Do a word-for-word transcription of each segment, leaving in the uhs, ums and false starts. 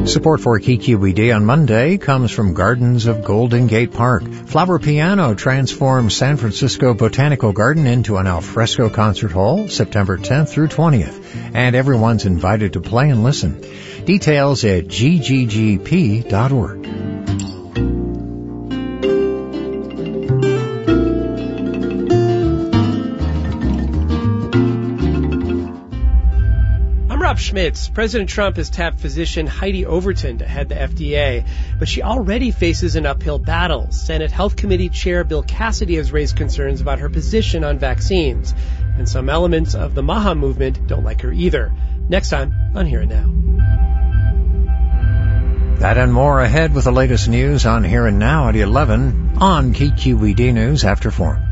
Support for K Q E D on Monday comes from Gardens of Golden Gate Park. Flower Piano transforms San Francisco Botanical Garden into an alfresco concert hall September tenth through twentieth. And everyone's invited to play and listen. Details at g g g p dot org. Schmitz. President Trump has tapped physician Heidi Overton to head the F D A, but she already faces an uphill battle. Senate Health Committee Chair Bill Cassidy has raised concerns about her position on vaccines, and some elements of the MAHA movement don't like her either. Next time on Here and Now. That and more ahead with the latest news on Here and Now at eleven on K Q E D News After Forum.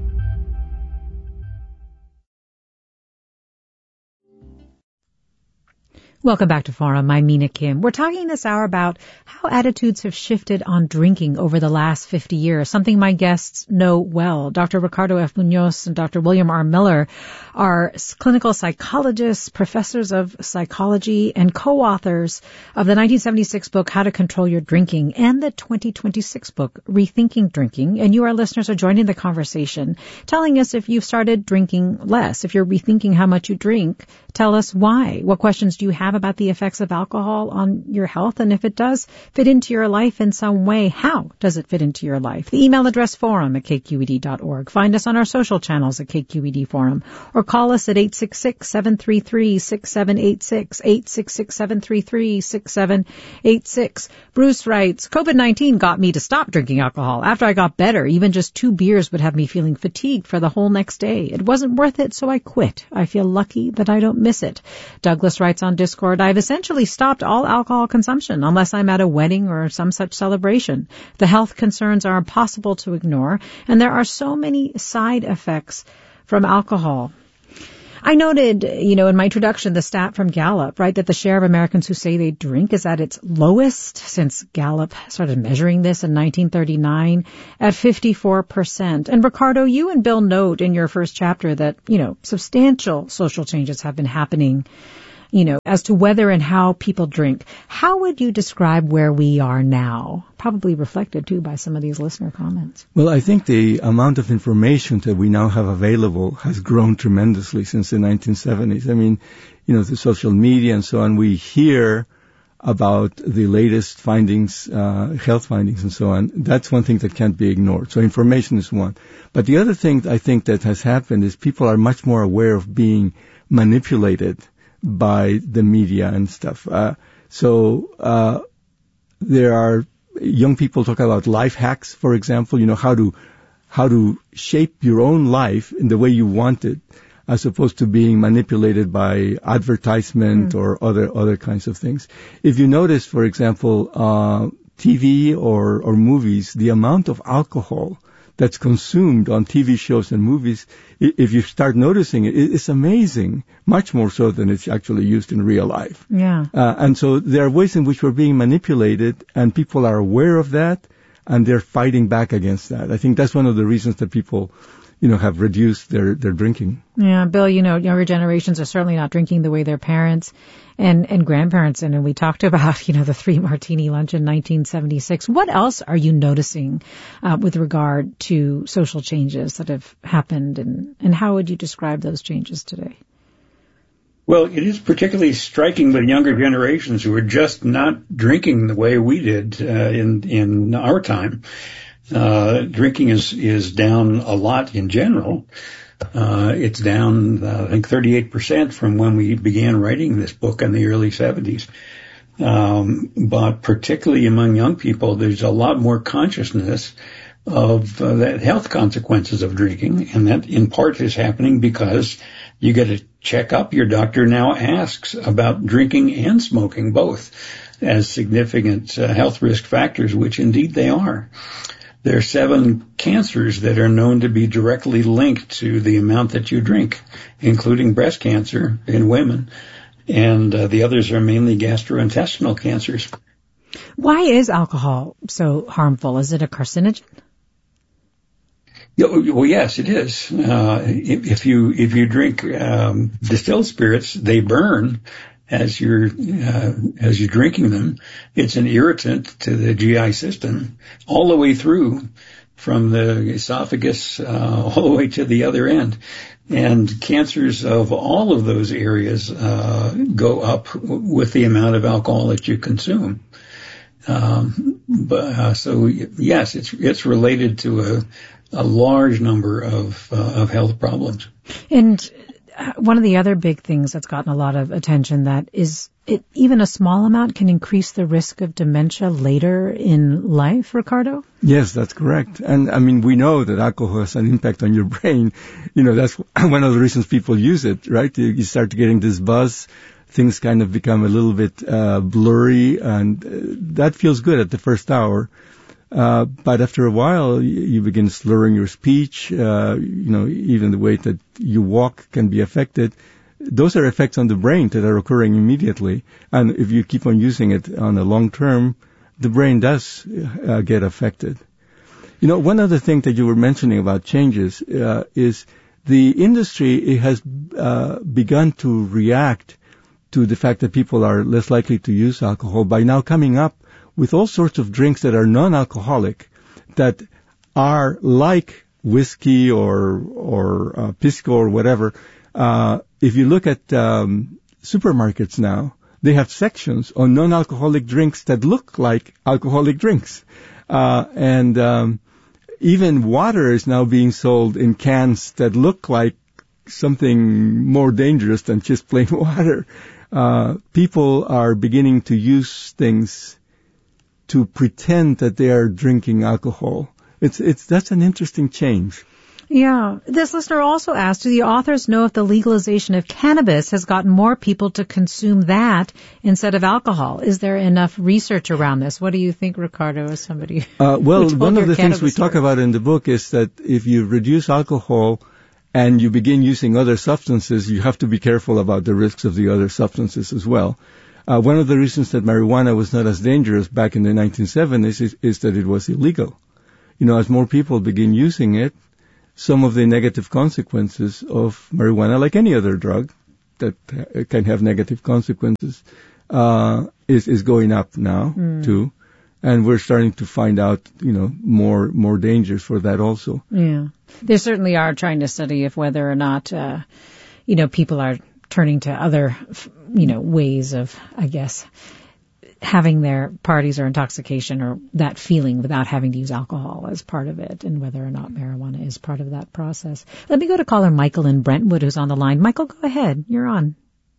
Welcome back to Forum. I'm Mina Kim. We're talking this hour about how attitudes have shifted on drinking over the last fifty years, something my guests know well. Doctor Ricardo F. Munoz and Doctor William R. Miller are clinical psychologists, professors of psychology, and co-authors of the nineteen seventy-six book, How to Control Your Drinking, and the twenty twenty-six book, Rethinking Drinking. And you, our listeners, are joining the conversation, telling us if you've started drinking less, if you're rethinking how much you drink. Tell us why. What questions do you have about the effects of alcohol on your health? And if it does fit into your life in some way, how does it fit into your life? The email address forum at k q e d dot org. Find us on our social channels at K Q E D Forum. Or call us at eight six six, seven three three, six seven eight six, eight six six, seven three three, six seven eight six. Bruce writes, COVID nineteen got me to stop drinking alcohol. After I got better, even just two beers would have me feeling fatigued for the whole next day. It wasn't worth it, so I quit. I feel lucky that I don't miss it. Douglas writes on Discord, I've essentially stopped all alcohol consumption unless I'm at a wedding or some such celebration. The health concerns are impossible to ignore, and there are so many side effects from alcohol. I noted, you know, in my introduction, the stat from Gallup, right, that the share of Americans who say they drink is at its lowest since Gallup started measuring this in nineteen thirty-nine at fifty-four percent. And Ricardo, you and Bill note in your first chapter that, you know, substantial social changes have been happening, you know, as to whether and how people drink. How would you describe where we are now? Probably reflected, too, by some of these listener comments. Well, I think the amount of information that we now have available has grown tremendously since the nineteen seventies. I mean, you know, the social media and so on, we hear about the latest findings, uh, health findings and so on. That's one thing that can't be ignored. So information is one. But the other thing I think that has happened is people are much more aware of being manipulated by the media and stuff. Uh, so, uh, there are young people talk about life hacks, for example, you know, how to, how to shape your own life in the way you want it, as opposed to being manipulated by advertisement mm. or other, other kinds of things. If you notice, for example, uh, T V or, or movies, the amount of alcohol that's consumed on T V shows and movies, if you start noticing it, it's amazing, much more so than it's actually used in real life. Yeah. Uh, and so there are ways in which we're being manipulated, and people are aware of that, and they're fighting back against that. I think that's one of the reasons that people, you know, have reduced their, their drinking. Yeah, Bill, you know, younger generations are certainly not drinking the way their parents and, and grandparents, and, and we talked about, you know, the three martini lunch in nineteen seventy-six. What else are you noticing uh, with regard to social changes that have happened, and, and how would you describe those changes today? Well, it is particularly striking with younger generations who are just not drinking the way we did uh, in in our time. Uh, drinking is is down a lot in general. Uh, it's down, uh, I think, thirty-eight percent from when we began writing this book in the early seventies. Um, but particularly among young people, there's a lot more consciousness of uh, the health consequences of drinking, and that in part is happening because you get a checkup. Your doctor now asks about drinking and smoking both as significant uh, health risk factors, which indeed they are. There are seven cancers that are known to be directly linked to the amount that you drink, including breast cancer in women, and uh, the others are mainly gastrointestinal cancers. Why is alcohol so harmful? Is it a carcinogen? Well, yes, it is. Uh, if you if you drink um, distilled spirits, they burn, as you're uh, as you're drinking them. It's an irritant to the G I system all the way through, from the esophagus uh, all the way to the other end. And cancers of all of those areas uh, go up with the amount of alcohol that you consume. Um, but uh, so yes, it's it's related to a a large number of uh, of health problems. And one of the other big things that's gotten a lot of attention that is it, even a small amount can increase the risk of dementia later in life, Ricardo? Yes, that's correct. And I mean, we know that alcohol has an impact on your brain. You know, that's one of the reasons people use it, right? You, you start getting this buzz. Things kind of become a little bit uh, blurry, and uh, that feels good at the first hour. Uh, but after a while, you, you begin slurring your speech. Uh, you know, even the way that you walk can be affected. Those are effects on the brain that are occurring immediately. And if you keep on using it on the long term, the brain does uh, get affected. You know, one other thing that you were mentioning about changes uh, is the industry it has uh, begun to react to the fact that people are less likely to use alcohol by now coming up with all sorts of drinks that are non-alcoholic, that are like whiskey or or uh, pisco or whatever. Uh, if you look at um, supermarkets now, they have sections on non-alcoholic drinks that look like alcoholic drinks. Uh, and um, even water is now being sold in cans that look like something more dangerous than just plain water. Uh, people are beginning to use things to pretend that they are drinking alcohol. It's, it's, that's an interesting change. Yeah. This listener also asked, do the authors know if the legalization of cannabis has gotten more people to consume that instead of alcohol? Is there enough research around this? What do you think, Ricardo, as somebody uh, well, one of the things we story? talk about in the book is that if you reduce alcohol and you begin using other substances, you have to be careful about the risks of the other substances as well. Uh, one of the reasons that marijuana was not as dangerous back in the nineteen seventies is, is that it was illegal. You know, as more people begin using it, some of the negative consequences of marijuana, like any other drug that uh, can have negative consequences, uh, is, is going up now, mm. too. And we're starting to find out, you know, more, more dangers for that also. Yeah. They certainly are trying to study if whether or not, uh, you know, people are turning to other, you know, ways of, I guess, having their parties or intoxication or that feeling without having to use alcohol as part of it, and whether or not marijuana is part of that process. Let me go to caller Michael in Brentwood, who's on the line. Michael, go ahead. You're on.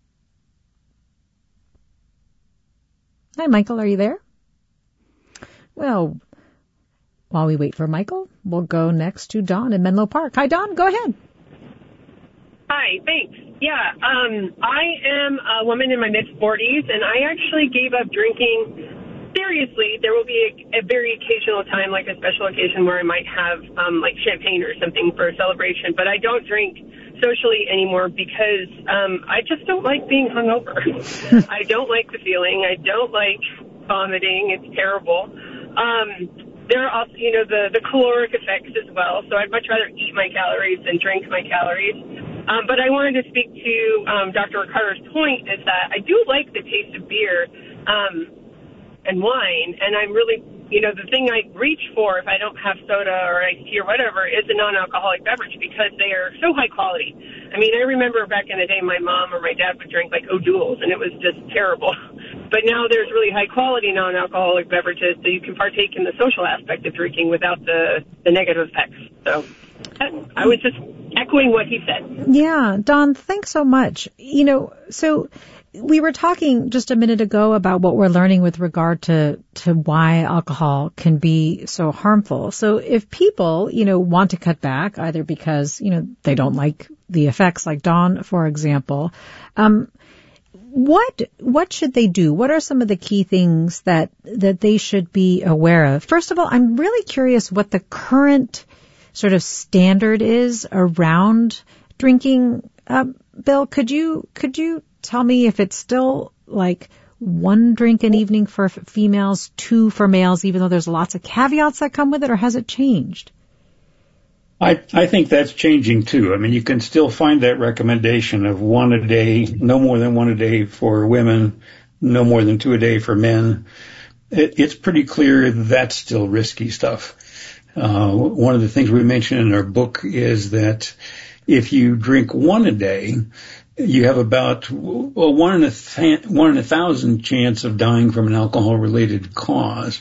Hi, Michael. Are you there? Well, while we wait for Michael, we'll go next to Dawn in Menlo Park. Hi, Dawn. Go ahead. Hi, thanks. Yeah, um, I am a woman in my mid-forties, and I actually gave up drinking seriously. There will be a, a very occasional time, like a special occasion, where I might have, um, like, champagne or something for a celebration, but I don't drink socially anymore because um, I just don't like being hungover. I don't like the feeling. I don't like vomiting. It's terrible. Um, there are also, you know, the, the caloric effects as well, so I'd much rather eat my calories than drink my calories. Um, but I wanted to speak to um, Doctor Ricardo's point is that I do like the taste of beer um, and wine, and I'm really, you know, the thing I reach for if I don't have soda or iced tea or whatever is a non-alcoholic beverage because they are so high quality. I mean, I remember back in the day my mom or my dad would drink like O'Doul's, and it was just terrible. But now there's really high-quality non-alcoholic beverages, so you can partake in the social aspect of drinking without the, the negative effects. So I was just echoing what he said. Yeah, Dawn, thanks so much. You know, so we were talking just a minute ago about what we're learning with regard to, to why alcohol can be so harmful. So if people, you know, want to cut back, either because, you know, they don't like the effects, like Dawn, for example, um, what, what should they do? What are some of the key things that, that they should be aware of? First of all, I'm really curious what the current sort of standard is around drinking. Uh, Bill, could you could you tell me if it's still like one drink an evening for f- females, two for males, even though there's lots of caveats that come with it, or has it changed? I, I think that's changing too. I mean, you can still find that recommendation of one a day, no more than one a day for women, no more than two a day for men. It, it's pretty clear that's still risky stuff. Uh, one of the things we mentioned in our book is that if you drink one a day, you have about well, one in a th- one in a thousand chance of dying from an alcohol-related cause.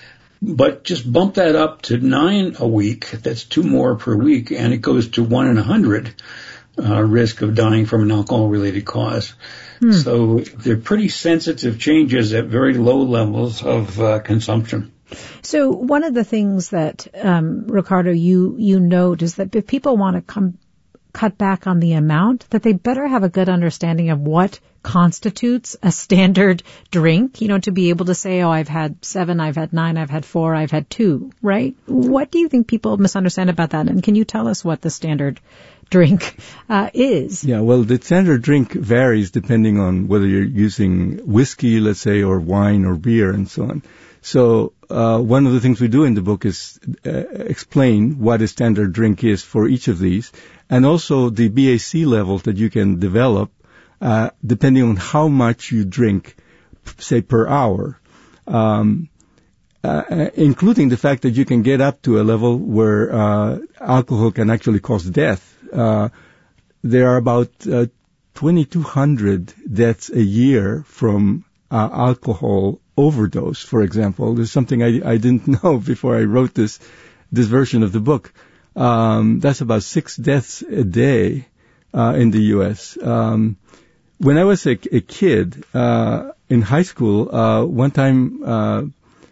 But just bump that up to nine a week. That's two more per week, and it goes to one in a hundred uh, risk of dying from an alcohol-related cause. Hmm. So they're pretty sensitive changes at very low levels of uh, consumption. So one of the things that um, Ricardo, you you note is that if people want to come cut back on the amount, that they better have a good understanding of what constitutes a standard drink, you know, to be able to say, oh, I've had seven, I've had nine, I've had four, I've had two, right? What do you think people misunderstand about that? And can you tell us what the standard drink uh, is? Yeah, well, the standard drink varies depending on whether you're using whiskey, let's say, or wine or beer and so on. So uh, one of the things we do in the book is uh, explain what a standard drink is for each of these, and also the B A C levels that you can develop uh, depending on how much you drink, say, per hour, um, uh, including the fact that you can get up to a level where uh, alcohol can actually cause death. Uh, there are about uh, twenty-two hundred deaths a year from uh, alcohol overdose, for example. There's something I, I didn't know before I wrote this this version of the book. Um, that's about six deaths a day uh, in the U S. Um, when I was a, a kid uh, in high school, uh, one time uh,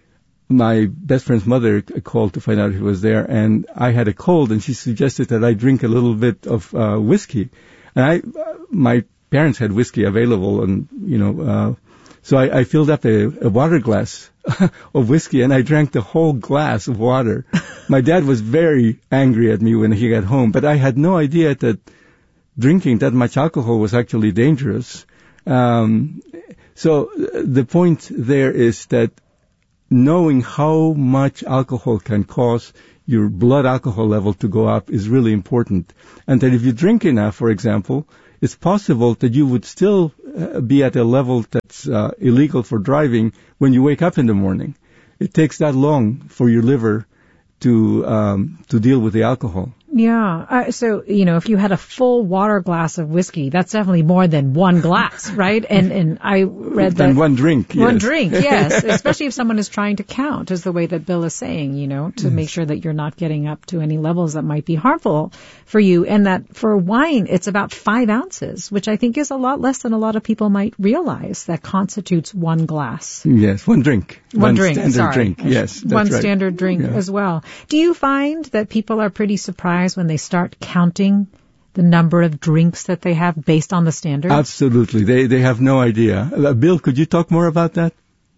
my best friend's mother called to find out he was there, and I had a cold, and she suggested that I drink a little bit of uh, whiskey. And I, my parents had whiskey available, and you know. Uh, So I, I filled up a, a water glass of whiskey, and I drank the whole glass of water. My dad was very angry at me when he got home, but I had no idea that drinking that much alcohol was actually dangerous. Um, so the point there is that knowing how much alcohol can cause your blood alcohol level to go up is really important. And that if you drink enough, for example, it's possible that you would still uh, be at a level that's uh, illegal for driving when you wake up in the morning. It takes that long for your liver to um, to deal with the alcohol. Yeah. Uh, so, you know, if you had a full water glass of whiskey, that's definitely more than one glass, right? And and I read that. And one drink, yes. One drink, yes. Especially if someone is trying to count, is the way that Bill is saying, you know, to yes. make sure that you're not getting up to any levels that might be harmful for you. And that for wine, it's about five ounces, which I think is a lot less than a lot of people might realize that constitutes one glass. Yes, one drink. One, one drink, standard sorry. drink, yes. That's one right. standard drink yeah. as well. Do you find that people are pretty surprised when they start counting the number of drinks that they have based on the standards? Absolutely. They they have no idea. Uh, Bill, could you talk more about that?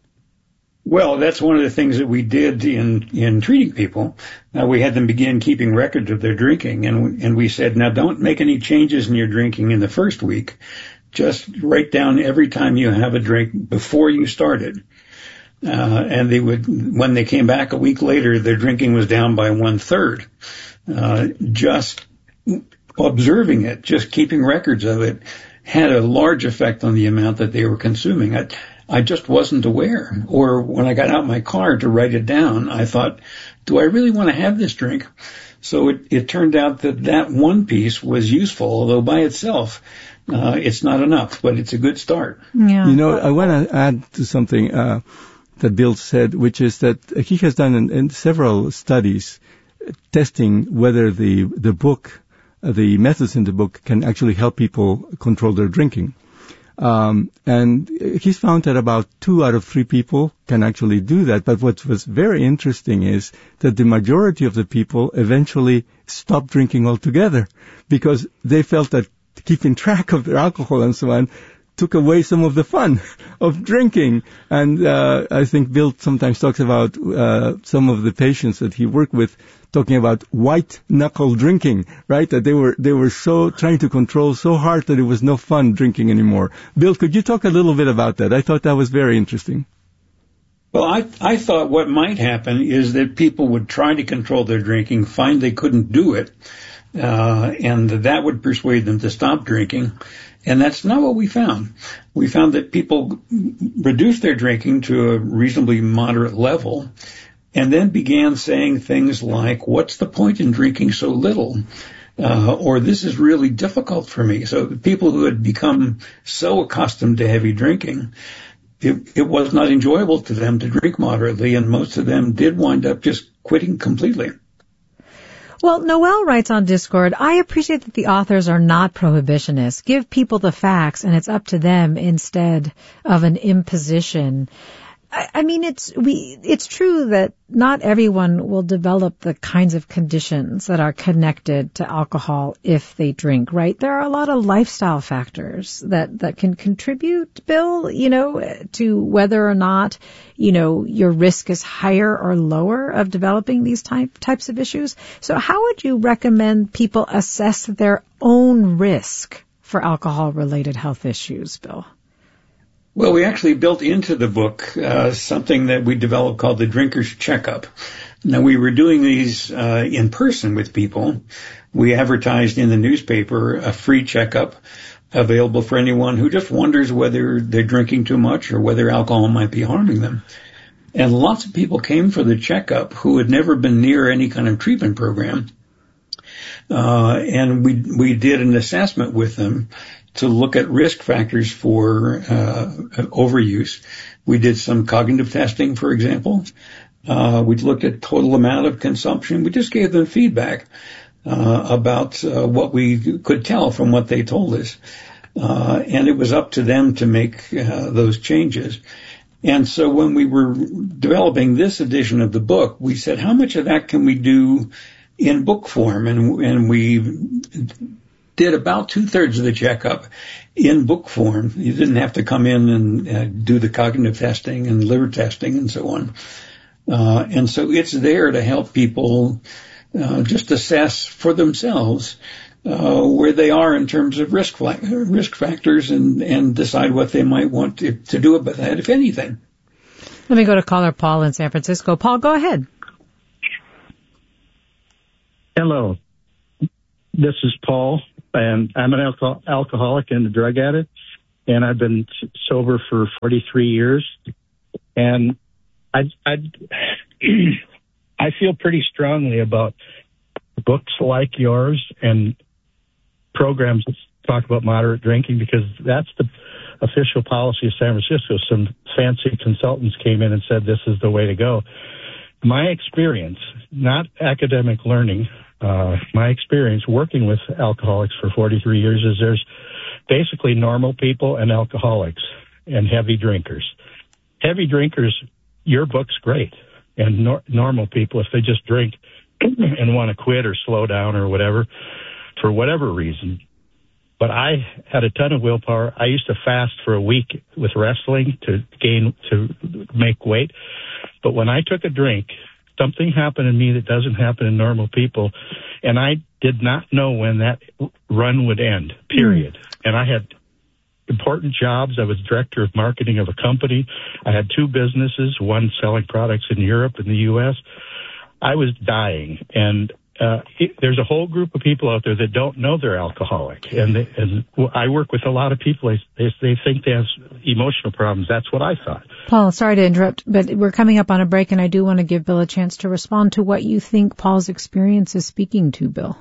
Well, that's one of the things that we did in, in treating people. Uh, we had them begin keeping records of their drinking, and, and we said, now don't make any changes in your drinking in the first week. Just write down every time you have a drink before you started. Uh, and they would, when they came back a week later, their drinking was down by one third. Uh, just observing it, just keeping records of it, had a large effect on the amount that they were consuming. I, I just wasn't aware. Or when I got out my car to write it down, I thought, do I really want to have this drink? So it, it turned out that that one piece was useful, although by itself, uh, it's not enough, but it's a good start. Yeah. You know, I want to add to something uh, that Bill said, which is that he has done in, in several studies testing whether the the book, uh, the methods in the book can actually help people control their drinking. Um, and he's found that about two out of three people can actually do that. But what was very interesting is that the majority of the people eventually stopped drinking altogether because they felt that keeping track of their alcohol and so on took away some of the fun of drinking. And uh, I think Bill sometimes talks about uh, some of the patients that he worked with talking about white knuckle drinking, right? That they were they were so trying to control so hard that it was no fun drinking anymore. Bill, could you talk a little bit about that? I thought that was very interesting. Well, I, I thought what might happen is that people would try to control their drinking, find they couldn't do it, uh, and that would persuade them to stop drinking. And that's not what we found. We found that people reduced their drinking to a reasonably moderate level and then began saying things like, what's the point in drinking so little? Uh, or this is really difficult for me. So the people who had become so accustomed to heavy drinking, it, it was not enjoyable to them to drink moderately, and most of them did wind up just quitting completely. Well, Noel writes on Discord, I appreciate that the authors are not prohibitionists. Give people the facts, and it's up to them instead of an imposition. I, I mean, it's we. It's true that not everyone will develop the kinds of conditions that are connected to alcohol if they drink, right? There are a lot of lifestyle factors that, that can contribute, Bill, you know, to whether or not, you know, your risk is higher or lower of developing these type, types of issues. So how would you recommend people assess their own risk for alcohol-related health issues, Bill? Well, we actually built into the book uh, something that we developed called the Drinker's Checkup. Now, we were doing these uh, in person with people. We advertised in the newspaper a free checkup available for anyone who just wonders whether they're drinking too much or whether alcohol might be harming them. And lots of people came for the checkup who had never been near any kind of treatment program. Uh, and we we did an assessment with them to look at risk factors for uh, overuse. We did some cognitive testing, for example. Uh, we looked at total amount of consumption. We just gave them feedback uh, about uh, what we could tell from what they told us. Uh, and it was up to them to make uh, those changes. And so when we were developing this edition of the book, we said, how much of that can we do in book form? And, and we did about two-thirds of the checkup in book form. You didn't have to come in and uh, do the cognitive testing and liver testing and so on. Uh, and so it's there to help people uh, just assess for themselves uh, where they are in terms of risk fla- risk factors and, and decide what they might want to, to do about that, if anything. Let me go to caller Paul in San Francisco. Paul, go ahead. Hello. This is Paul, and I'm an alco- alcoholic and a drug addict, and I've been sober for forty-three years. And I I I feel pretty strongly about books like yours and programs that talk about moderate drinking, because that's the official policy of San Francisco. Some fancy consultants came in and said this is the way to go. My experience, not academic learning, uh, my experience working with alcoholics for forty-three years is there's basically normal people and alcoholics and heavy drinkers. Heavy drinkers, your book's great. And nor- normal people, if they just drink and want to quit or slow down or whatever, for whatever reason. But I had a ton of willpower. I used to fast for a week with wrestling to gain, to make weight. But when I took a drink, something happened in me that doesn't happen in normal people. And I did not know when that run would end, period. Mm. And I had important jobs. I was director of marketing of a company. I had two businesses, one selling products in Europe and the U S. I was dying. And uh, it, there's a whole group of people out there that don't know they're alcoholic. And, they, and I work with a lot of people. They, they think they have emotional problems. That's what I thought. Paul, sorry to interrupt, but we're coming up on a break, and I do want to give Bill a chance to respond to what you think Paul's experience is speaking to, Bill.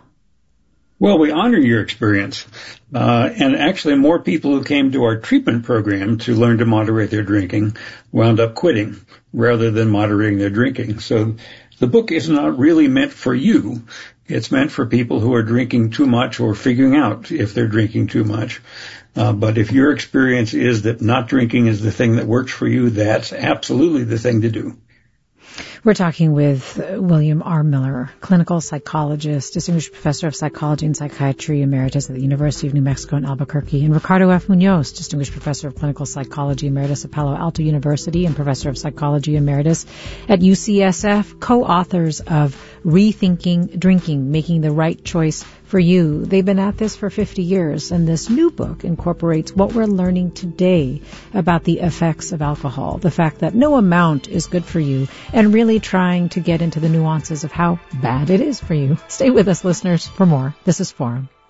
Well, we honor your experience. Uh, and actually more people who came to our treatment program to learn to moderate their drinking wound up quitting rather than moderating their drinking. So the book is not really meant for you. It's meant for people who are drinking too much or figuring out if they're drinking too much. Uh, but if your experience is that not drinking is the thing that works for you, that's absolutely the thing to do. We're talking with William R. Miller, clinical psychologist, distinguished professor of psychology and psychiatry emeritus at the University of New Mexico in Albuquerque, and Ricardo F. Munoz, distinguished professor of clinical psychology emeritus at Palo Alto University and professor of psychology emeritus at U C S F, co-authors of Rethinking Drinking, Making the Right Choice for you. They've been at this for fifty years, and this new book incorporates what we're learning today about the effects of alcohol, the fact that no amount is good for you, and really trying to get into the nuances of how bad it is for you. Stay with us, listeners, for more. This is Forum.